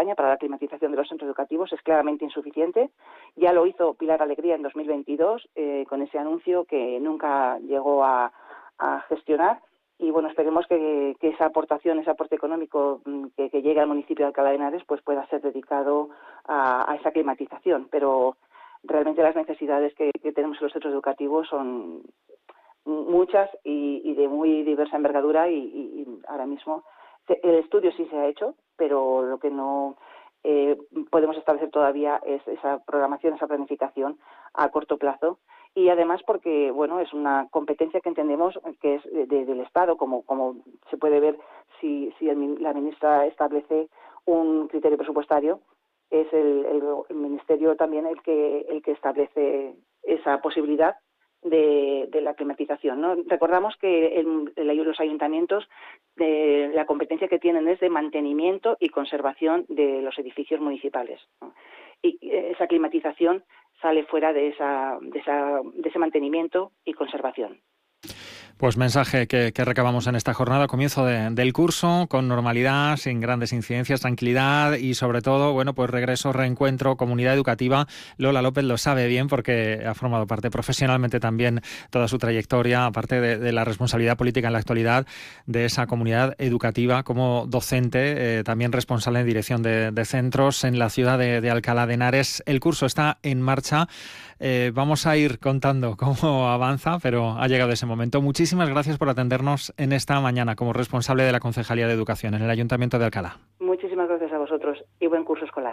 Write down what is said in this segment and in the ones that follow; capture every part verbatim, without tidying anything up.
España para la climatización de los centros educativos es claramente insuficiente. Ya lo hizo Pilar Alegría en dos mil veintidós eh, con ese anuncio que nunca llegó a, a gestionar. Y bueno, esperemos que, que esa aportación, ese aporte económico que, que llegue al municipio de Alcalá de Henares, pues pueda ser dedicado a, a esa climatización. Pero realmente las necesidades que, que tenemos en los centros educativos son muchas y, y de muy diversa envergadura y, y, y ahora mismo el estudio sí se ha hecho, pero lo que no eh, podemos establecer todavía es esa programación, esa planificación a corto plazo. Y además porque, bueno, es una competencia que entendemos que es de, de, del Estado, como, como se puede ver si, si el, la ministra establece un criterio presupuestario, es el, el, el Ministerio también el que, el que establece esa posibilidad de, de la climatización, ¿no? Recordamos que el, el, los ayuntamientos, de, la competencia que tienen es de mantenimiento y conservación de los edificios municipales, ¿no? Y esa climatización sale fuera de esa, de esa, de ese mantenimiento y conservación. Pues mensaje que, que recabamos en esta jornada, comienzo de, del curso, con normalidad, sin grandes incidencias, tranquilidad y sobre todo, bueno, pues regreso, reencuentro, comunidad educativa. Lola López lo sabe bien porque ha formado parte profesionalmente también toda su trayectoria, aparte de, de la responsabilidad política en la actualidad de esa comunidad educativa como docente, eh, también responsable en dirección de, de centros en la ciudad de, de Alcalá de Henares. El curso está en marcha. Eh, vamos a ir contando cómo avanza, pero ha llegado ese momento. Muchísimas gracias por atendernos en esta mañana como responsable de la Concejalía de Educación en el Ayuntamiento de Alcalá. Muchísimas gracias a vosotros y buen curso escolar.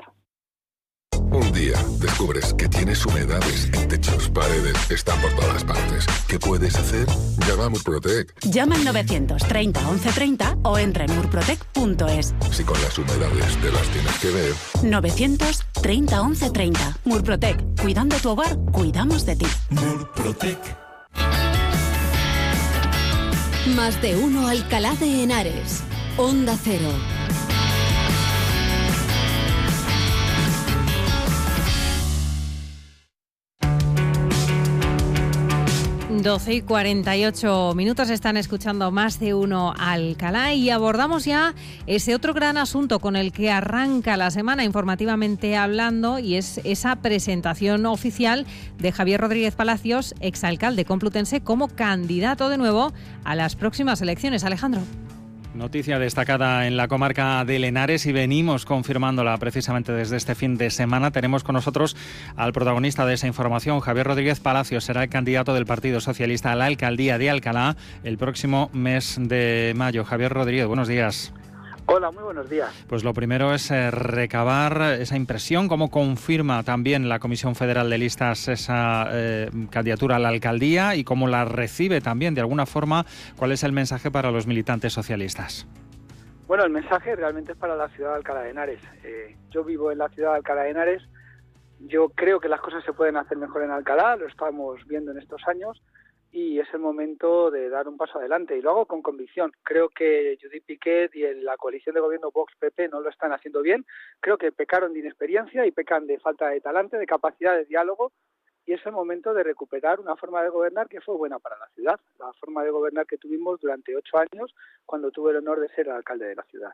Un día descubres que tienes humedades en techos, paredes, están por todas partes. ¿Qué puedes hacer? Llama a Murprotec. Llama al novecientos treinta once treinta o entra en murprotec punto es. Si con las humedades te las tienes que ver. novecientos treinta once treinta. Murprotec. Cuidando tu hogar, cuidamos de ti. Murprotec. Más de uno Alcalá de Henares. Onda Cero. doce y cuarenta y ocho minutos, están escuchando Más de Uno Alcalá y abordamos ya ese otro gran asunto con el que arranca la semana informativamente hablando, y es esa presentación oficial de Javier Rodríguez Palacios, exalcalde complutense, como candidato de nuevo a las próximas elecciones. Alejandro. Noticia destacada en la comarca de Henares y venimos confirmándola precisamente desde este fin de semana. Tenemos con nosotros al protagonista de esa información, Javier Rodríguez Palacios. Será el candidato del Partido Socialista a la alcaldía de Alcalá el próximo mes de mayo. Javier Rodríguez, buenos días. Hola, muy buenos días. Pues lo primero es eh, recabar esa impresión, cómo confirma también la Comisión Federal de Listas esa eh, candidatura a la alcaldía y cómo la recibe también, de alguna forma, cuál es el mensaje para los militantes socialistas. Bueno, el mensaje realmente es para la ciudad de Alcalá de Henares. Eh, yo vivo en la ciudad de Alcalá de Henares, yo creo que las cosas se pueden hacer mejor en Alcalá, lo estamos viendo en estos años, y es el momento de dar un paso adelante, y lo hago con convicción. Creo que Judith Piquet y la coalición de gobierno Vox-P P no lo están haciendo bien. Creo que pecaron de inexperiencia y pecan de falta de talante, de capacidad de diálogo, y es el momento de recuperar una forma de gobernar que fue buena para la ciudad, la forma de gobernar que tuvimos durante ocho años cuando tuve el honor de ser el alcalde de la ciudad.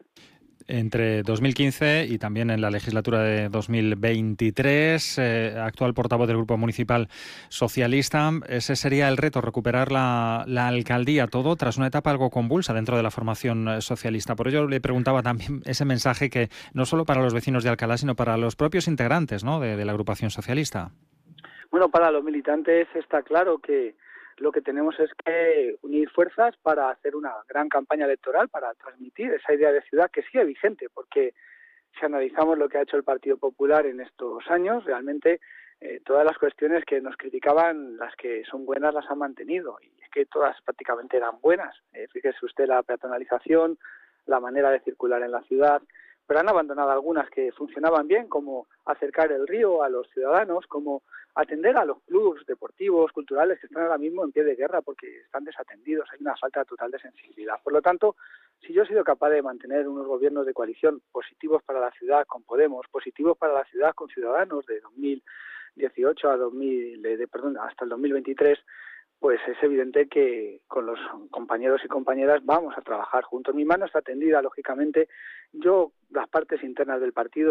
Entre dos mil quince y también en la legislatura de dos mil veintitrés, eh, actual portavoz del Grupo Municipal Socialista, ese sería el reto, recuperar la, la alcaldía, todo tras una etapa algo convulsa dentro de la formación socialista. Por ello le preguntaba también ese mensaje que no solo para los vecinos de Alcalá, sino para los propios integrantes, ¿no?, de, de la agrupación socialista. Bueno, para los militantes está claro que lo que tenemos es que unir fuerzas para hacer una gran campaña electoral, para transmitir esa idea de ciudad que sigue vigente, porque si analizamos lo que ha hecho el Partido Popular en estos años, realmente eh, todas las cuestiones que nos criticaban, las que son buenas las han mantenido, y es que todas prácticamente eran buenas. Eh, fíjese usted la peatonalización, la manera de circular en la ciudad, pero han abandonado algunas que funcionaban bien, como acercar el río a los ciudadanos, como atender a los clubes deportivos, culturales, que están ahora mismo en pie de guerra porque están desatendidos, hay una falta total de sensibilidad. Por lo tanto, si yo he sido capaz de mantener unos gobiernos de coalición positivos para la ciudad con Podemos, positivos para la ciudad con Ciudadanos de dos mil dieciocho a dos mil, de, de, perdón, hasta el dos mil veintitrés, pues es evidente que con los compañeros y compañeras vamos a trabajar juntos. Mi mano está tendida, lógicamente. Yo, las partes internas del partido,